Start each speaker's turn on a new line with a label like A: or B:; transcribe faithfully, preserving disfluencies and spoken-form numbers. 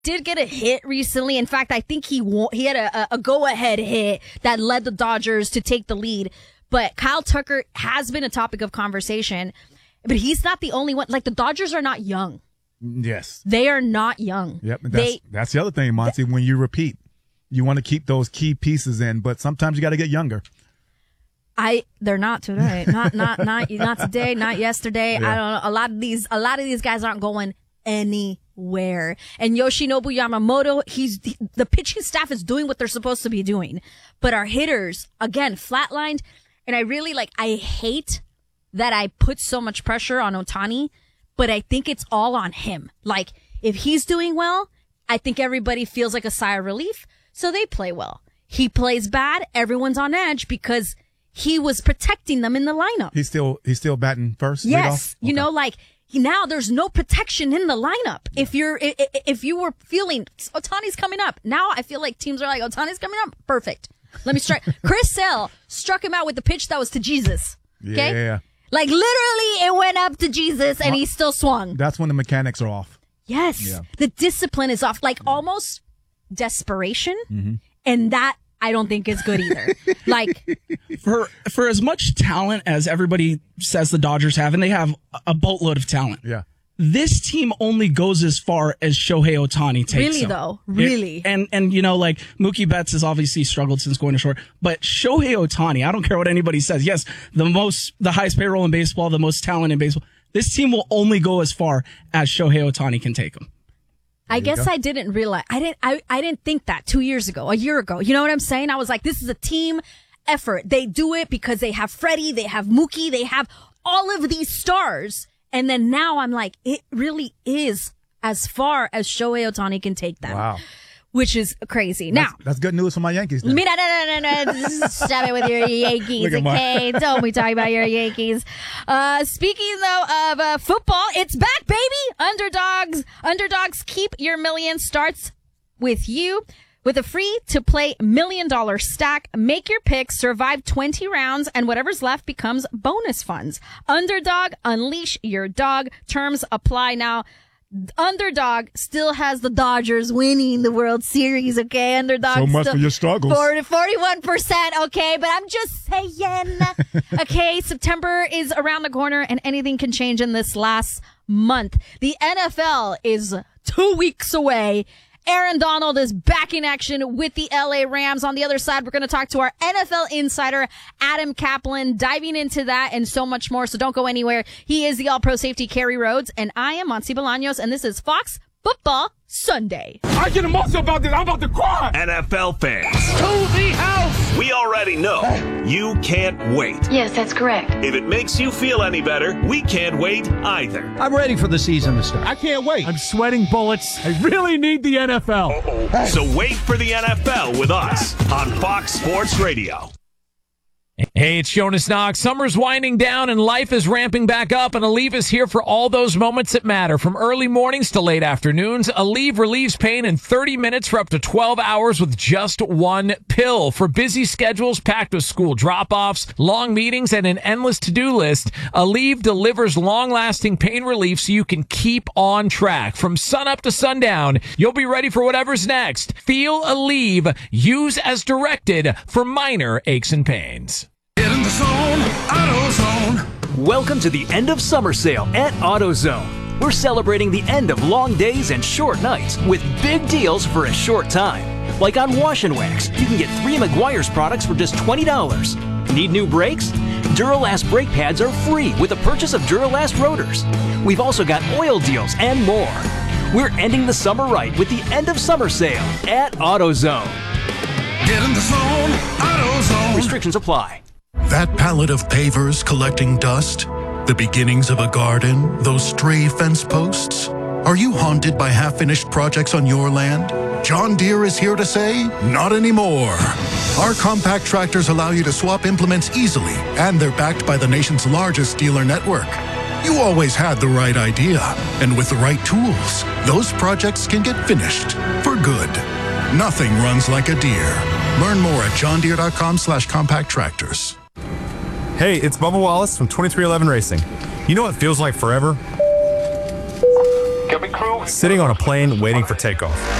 A: did get a hit recently. In fact, I think he won- he had a, a go-ahead hit that led the Dodgers to take the lead. But Kyle Tucker has been a topic of conversation, but he's not the only one. Like, the Dodgers are not young.
B: Yes.
A: They are not young.
B: Yep. That's,
A: they,
B: that's the other thing, Monty, th- when you repeat. You want to keep those key pieces in, but sometimes you got to get younger.
A: I they're not today. Not not not not today, not yesterday. Yeah. I don't know. A lot of these a lot of these guys aren't going anywhere. And Yoshinobu Yamamoto, he's the, the pitching staff is doing what they're supposed to be doing. But our hitters, again, flatlined. And I really like I hate that I put so much pressure on Ohtani, but I think it's all on him. Like, if he's doing well, I think everybody feels like a sigh of relief. So they play well. He plays bad. Everyone's on edge because he was protecting them in the lineup.
B: He's still he's still batting first.
A: Yes,
B: okay.
A: You know, like now there's no protection in the lineup. Yeah. If you're if, if you were feeling Ohtani's coming up, now I feel like teams are like Ohtani's coming up. Perfect. Let me strike. Chris Sale struck him out with the pitch that was to Jesus. Okay,
B: yeah.
A: Like literally, it went up to Jesus and he still swung.
B: That's when the mechanics are off.
A: Yes, yeah. The discipline is off. Like almost. Desperation,
B: mm-hmm.
A: and that I don't think is good either. Like
C: for for as much talent as everybody says the Dodgers have, and they have a boatload of talent.
B: Yeah,
C: this team only goes as far as Shohei Ohtani takes.
A: Really
C: them.
A: though, really.
C: It, and and you know, like Mookie Betts has obviously struggled since going to short, but Shohei Ohtani, I don't care what anybody says. Yes, the most, the highest payroll in baseball, the most talent in baseball. This team will only go as far as Shohei Ohtani can take them.
A: I guess go. I didn't realize, I didn't, I, I didn't think that two years ago, a year ago. You know what I'm saying? I was like, this is a team effort. They do it because they have Freddie, they have Mookie, they have all of these stars. And then now I'm like, it really is as far as Shohei Ohtani can take them.
B: Wow.
A: Which is crazy.
B: That's,
A: now,
B: that's good news for my Yankees.
A: Me, no, no, no, no, no. Stop it with your Yankees, okay? Don't be talking about your Yankees. Uh, speaking though of uh, football, it's back, baby. Underdogs, underdogs, keep your million starts with you with a free to play million dollar stack. Make your picks, survive twenty rounds, and whatever's left becomes bonus funds. Underdog, unleash your dog. Terms apply now. Underdog still has the Dodgers winning the World Series, okay? Underdog
B: so much
A: still
B: for your struggles.
A: forty, forty-one percent, okay? But I'm just saying, okay, September is around the corner and anything can change in this last month. The N F L is two weeks away. Aaron Donald is back in action with the L A Rams. On the other side, we're going to talk to our N F L insider, Adam Kaplan, diving into that and so much more. So don't go anywhere. He is the all-pro safety, Kerry Rhodes, and I am Monty Bolaños, and this is Fox Football Sunday.
D: I get emotional about this. I'm about to cry.
E: N F L fans.
D: To the house.
E: We already know you can't wait.
F: Yes, that's correct.
E: If it makes you feel any better, we can't wait either.
G: I'm ready for the season to start.
D: I can't wait. I'm sweating bullets. I really need the N F L.
E: Uh-oh. So wait for the N F L with us on Fox Sports Radio.
H: Hey, it's Jonas Knox. Summer's winding down and life is ramping back up, and Aleve is here for all those moments that matter. From early mornings to late afternoons, Aleve relieves pain in thirty minutes for up to twelve hours with just one pill. For busy schedules packed with school drop-offs, long meetings, and an endless to-do list, Aleve delivers long-lasting pain relief so you can keep on track. From sunup to sundown, you'll be ready for whatever's next. Feel Aleve. Use as directed for minor aches and pains.
I: Get in the zone, AutoZone.
J: Welcome to the end of summer sale at AutoZone. We're celebrating the end of long days and short nights with big deals for a short time. Like on Wash and Wax, you can get three Meguiar's products for just twenty dollars. Need new brakes? Duralast brake pads are free with the purchase of Duralast rotors. We've also got oil deals and more. We're ending the summer right with the end of summer sale at AutoZone.
I: Get in the zone, AutoZone.
J: Restrictions apply.
K: That pallet of pavers collecting dust? The beginnings of a garden? Those stray fence posts? Are you haunted by half-finished projects on your land? John Deere is here to say, not anymore. Our compact tractors allow you to swap implements easily, and they're backed by the nation's largest dealer network. You always had the right idea, and with the right tools, those projects can get finished for good. Nothing runs like a Deere. Learn more at johndeere.com slash compact tractors.
L: Hey, it's Bubba Wallace from twenty-three eleven Racing. You know what feels like forever?
M: Can we
L: Sitting on a plane waiting for takeoff.